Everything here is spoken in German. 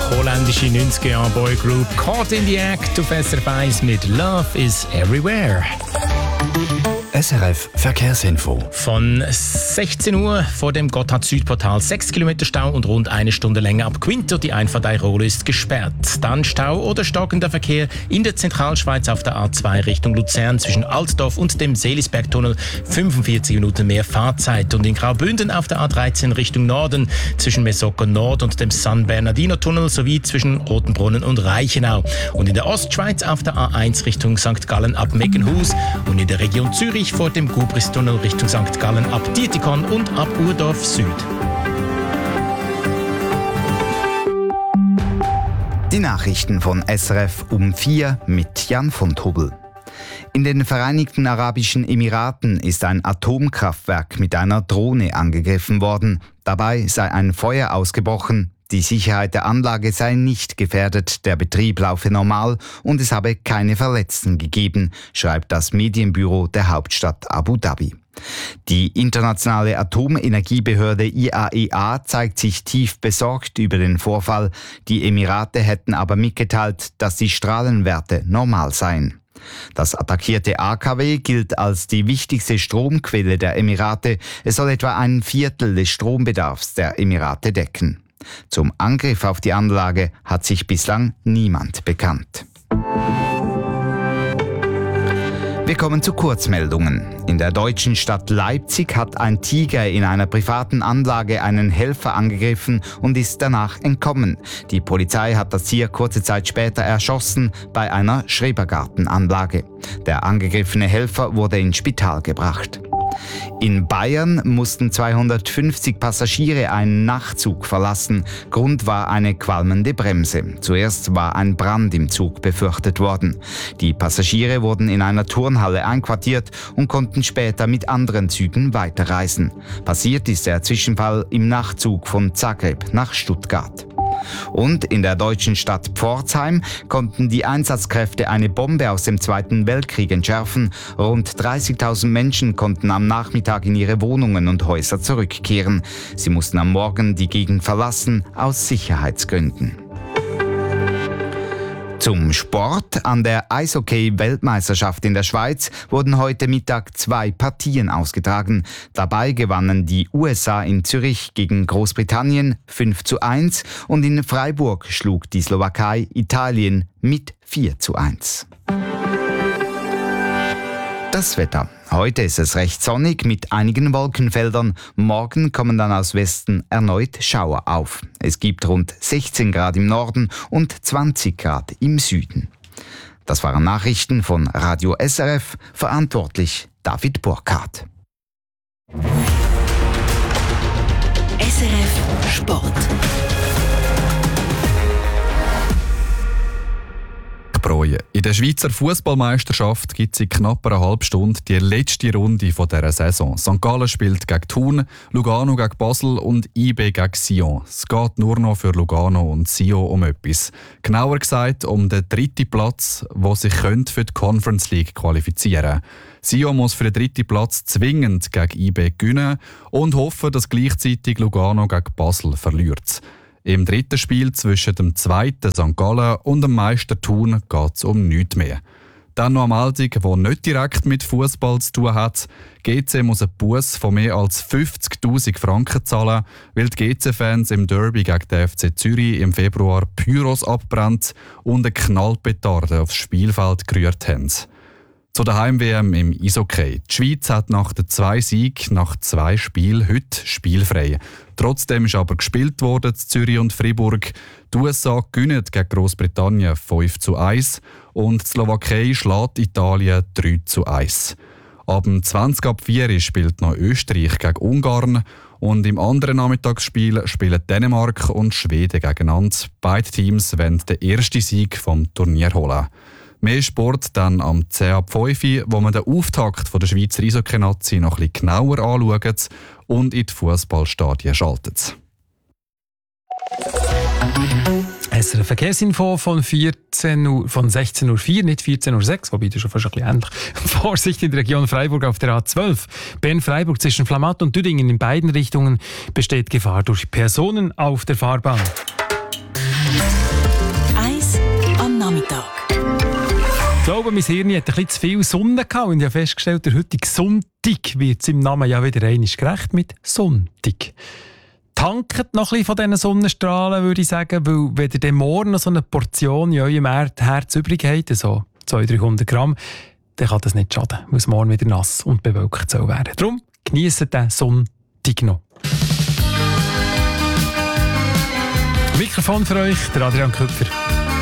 Holländische 90er-Jahre-Boygroup Caught in the Act auf SRF 1 mit Love is Everywhere. SRF Verkehrsinfo. Von 16 Uhr vor dem Gotthard-Südportal 6 Kilometer Stau und rund eine Stunde länger ab Quinto. Die Einfahrt Airol ist gesperrt. Dann Stau oder stockender Verkehr in der Zentralschweiz auf der A2 Richtung Luzern zwischen Altdorf und dem Seelisbergtunnel. 45 Minuten mehr Fahrzeit. Und in Graubünden auf der A13 Richtung Norden zwischen Mesoko Nord und dem San Bernardino-Tunnel sowie zwischen Rotenbrunnen und Reichenau. Und in der Ostschweiz auf der A1 Richtung St. Gallen ab Meckenhus und in der Region Zürich vor dem Gubristunnel Richtung St. Gallen ab Dietikon und ab Urdorf Süd. Die Nachrichten von SRF um 4 mit Jan von Tobel. In den Vereinigten Arabischen Emiraten ist ein Atomkraftwerk mit einer Drohne angegriffen worden. Dabei sei ein Feuer ausgebrochen. Die Sicherheit der Anlage sei nicht gefährdet, der Betrieb laufe normal und es habe keine Verletzten gegeben, schreibt das Medienbüro der Hauptstadt Abu Dhabi. Die internationale Atomenergiebehörde IAEA zeigt sich tief besorgt über den Vorfall. Die Emirate hätten aber mitgeteilt, dass die Strahlenwerte normal seien. Das attackierte AKW gilt als die wichtigste Stromquelle der Emirate. Es soll etwa ein Viertel des Strombedarfs der Emirate decken. Zum Angriff auf die Anlage hat sich bislang niemand bekannt. Wir kommen zu Kurzmeldungen. In der deutschen Stadt Leipzig hat ein Tiger in einer privaten Anlage einen Helfer angegriffen und ist danach entkommen. Die Polizei hat das Tier kurze Zeit später erschossen bei einer Schrebergartenanlage. Der angegriffene Helfer wurde ins Spital gebracht. In Bayern mussten 250 Passagiere einen Nachtzug verlassen. Grund war eine qualmende Bremse. Zuerst war ein Brand im Zug befürchtet worden. Die Passagiere wurden in einer Turnhalle einquartiert und konnten später mit anderen Zügen weiterreisen. Passiert ist der Zwischenfall im Nachtzug von Zagreb nach Stuttgart. Und in der deutschen Stadt Pforzheim konnten die Einsatzkräfte eine Bombe aus dem Zweiten Weltkrieg entschärfen. Rund 30.000 Menschen konnten am Nachmittag in ihre Wohnungen und Häuser zurückkehren. Sie mussten am Morgen die Gegend verlassen, aus Sicherheitsgründen. Zum Sport. An der Eishockey-Weltmeisterschaft in der Schweiz wurden heute Mittag 2 Partien ausgetragen. Dabei gewannen die USA in Zürich gegen Großbritannien 5:1 und in Freiburg schlug die Slowakei Italien mit 4:1. Das Wetter. Heute ist es recht sonnig mit einigen Wolkenfeldern. Morgen kommen dann aus Westen erneut Schauer auf. Es gibt rund 16 Grad im Norden und 20 Grad im Süden. Das waren Nachrichten von Radio SRF, verantwortlich David Burkhardt. SRF Sport. In der Schweizer Fußballmeisterschaft gibt es in knapp einer halben Stunde die letzte Runde dieser Saison. St. Gallen spielt gegen Thun, Lugano gegen Basel und IB gegen Sion. Es geht nur noch für Lugano und Sion um etwas. Genauer gesagt um den 3. Platz, der sich für die Conference League qualifizieren könnte. Sion muss für den 3. Platz zwingend gegen IB gewinnen und hoffen, dass gleichzeitig Lugano gegen Basel verliert. Im 3. Spiel zwischen dem 2. St. Gallen und dem Meister Thun geht es um nichts mehr. Dann noch eine Meldung, die nicht direkt mit Fußball zu tun hat. GC muss einen Buss von mehr als 50'000 Franken zahlen, weil die GC-Fans im Derby gegen den FC Zürich im Februar Pyros abbrennt und eine Knallpetarde aufs Spielfeld gerührt haben. Zu der Heim-WM im Eishockey. Die Schweiz hat nach den 2 Siegen nach 2 Spielen heute spielfrei. Trotzdem ist aber gespielt worden in Zürich und Freiburg. Die USA gewinnen gegen Großbritannien 5:1 und die Slowakei schlägt Italien 3:1. Ab 20:04 spielt noch Österreich gegen Ungarn und im anderen Nachmittagsspiel spielen Dänemark und Schweden gegeneinander. Beide Teams wollen den ersten Sieg vom Turnier holen. Mehr Sport dann am 10:05, wo man den Auftakt der Schweizer Eishockey-Nazi noch etwas genauer anschaut und in die Fußballstadien schaltet. SRF Verkehrsinfo von 16:04, nicht 14:06, wobei das schon fast ein bisschen ähnlich. Vorsicht in der Region Freiburg auf der A12. Bern-Freiburg zwischen Flamatt und Düdingen in beiden Richtungen besteht Gefahr durch Personen auf der Fahrbahn. glaube, mein Hirn hat ein bisschen zu viel Sonne gehabt und ich habe festgestellt, der heutige Sonntag wird im Namen ja wieder einmal gerecht mit Sonntag. Tanket noch ein bisschen von diesen Sonnenstrahlen, würde ich sagen, weil wenn ihr dann morgen noch so eine Portion in eurem Herz übrig habt, so 200-300 Gramm, dann kann das nicht schaden, weil es morgen wieder nass und bewölkt soll werden. Darum genießt den Sonntag noch. Mikrofon für euch, der Adrian Köpfer.